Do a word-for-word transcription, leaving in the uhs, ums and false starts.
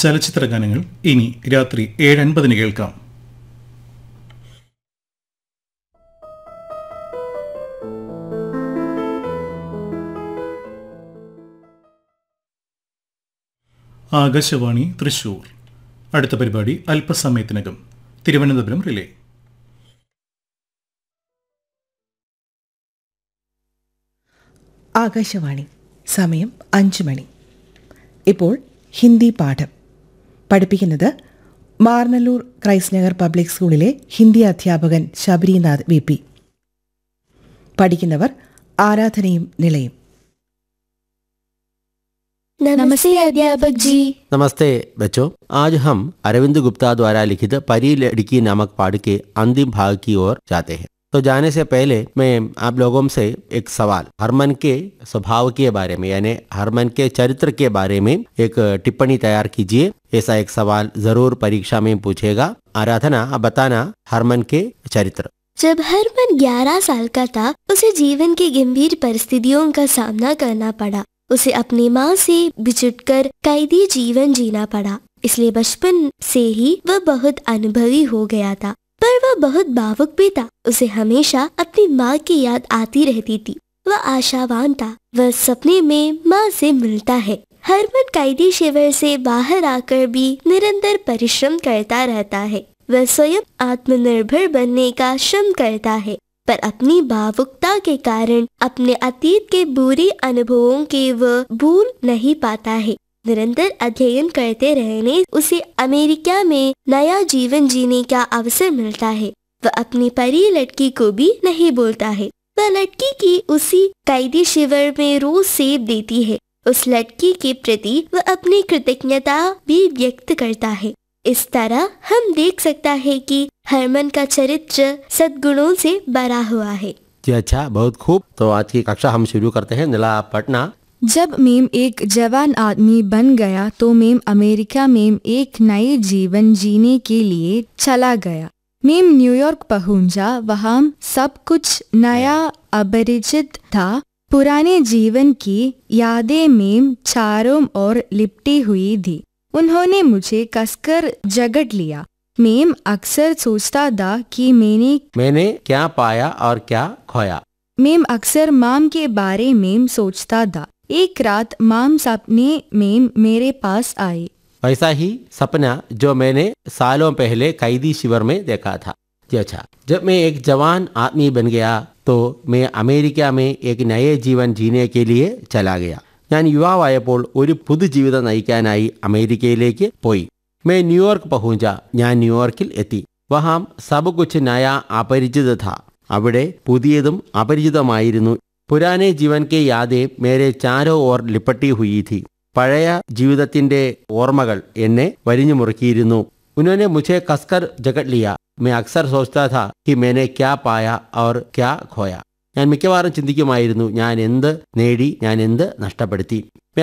ചലച്ചിത്ര ഗാനങ്ങൾ ഇനി രാത്രി ഏഴ് അൻപതിന് കേൾക്കാം. ആകാശവാണി തൃശൂർ. അടുത്ത പരിപാടി അല്പസമയത്തിനകം. തിരുവനന്തപുരം റിലേ. ആകാശവാണി. സമയം അഞ്ചു മണി. ഇപ്പോൾ ഹിന്ദി പാഠം പഠിപ്പിക്കുന്നത് മാർനല്ലൂർ ക്രൈസ്റ്റ് നഗർ പബ്ലിക് സ്കൂളിലെ ഹിന്ദി അധ്യാപകൻ ശബരിനാഥ് വി പി. പഠിക്കുന്നവർ ആരാധനയും നിളയും. नमस्ते अध्यापक जी। नमस्ते बच्चों, आज हम अरविंद गुप्ता द्वारा लिखित परी लड़की नामक पाठ के अंतिम भाग की ओर जाते हैं। तो जाने से पहले मैं आप लोगों से एक सवाल, हरमन के स्वभाव के बारे में यानी हरमन के चरित्र के बारे में एक टिप्पणी तैयार कीजिए। ऐसा एक सवाल जरूर परीक्षा में पूछेगा। आराधना, अब बताना हरमन के चरित्र। जब हरमन ग्यारह साल का था, उसे जीवन की गंभीर परिस्थितियों का सामना करना पड़ा। उसे अपनी माँ से बिछुड़कर कैदी जीवन जीना पड़ा, इसलिए बचपन से ही वह बहुत अनुभवी हो गया था। पर वह बहुत भावुक भी था। उसे हमेशा अपनी माँ की याद आती रहती थी। वह आशावान था। वह सपने में माँ से मिलता है। हरमन कैदी शिविर से बाहर आकर भी निरंतर परिश्रम करता रहता है। वह स्वयं आत्मनिर्भर बनने का श्रम करता है, पर अपनी भावुकता के कारण अपने अतीत के बुरे अनुभवों के वह भूल नहीं पाता है। निरंतर अध्ययन करते रहने उसे अमेरिका में नया जीवन जीने का अवसर मिलता है। वह अपनी परी लड़की को भी नहीं बोलता है। वह लड़की की उसी कैदी शिविर में रोज सेब देती है। उस लड़की के प्रति वह अपनी कृतज्ञता भी व्यक्त करता है। इस तरह हम देख सकता है कि हरमन का चरित्र सद्गुणों से भरा हुआ है। जी अच्छा, बहुत खूब। तो आज की कक्षा हम शुरू करते हैं। नीला पटना। जब मेम एक जवान आदमी बन गया तो मेम अमेरिका में एक नए जीवन जीने के लिए चला गया। मेम न्यूयॉर्क पहुंचा। वहाँ सब कुछ नया अपरिचित था। पुराने जीवन की यादें मेम चारों ओर लिपटी हुई थी। उन्होंने मुझे कसकर जकड़ लिया। मेम अक्सर सोचता था कि मैंने मैंने क्या पाया और क्या खोया। मेम अक्सर माम के बारे में सोचता था। एक रात माम सपने में मेरे पास आई। वैसा ही सपना जो मैंने सालों पहले कैदी शिविर में देखा था। जी अच्छा, जब मैं एक जवान आदमी बन गया तो मैं अमेरिका में एक नए जीवन जीने के लिए चला गया. ഞാൻ യുവാവായപ്പോൾ ഒരു പുതുജീവിതം നയിക്കാനായി അമേരിക്കയിലേക്ക് പോയി. मैं न्यूयॉर्क पहुंचा. ഞാൻ ന്യൂയോർക്കിൽ എത്തി. വഹാം സബ് കുച്ച് നയ അപരിചിത ഥ. അവിടെ പുതിയതും അപരിചിതമായിരുന്നു. പുരാനെ ജീവൻ കെ യാദേ മേരെ ചാരോ ഓർ ലിപ്പട്ടി ഹുയി ഥി. പഴയ ജീവിതത്തിന്റെ ഓർമ്മകൾ എന്നെ വരിഞ്ഞു മുറുക്കിയിരുന്നു. ഉन्होंने मुझे कसकर जकड़ लिया. मैं अक्सर सोचता था कि मैंने क्या पाया और क्या खोया. ഞാൻ മിക്കവാറും ചിന്തിക്കുമായിരുന്നു ഞാൻ എന്ത് നേടി, ഞാൻ എന്ത് നഷ്ടപ്പെടുത്തി.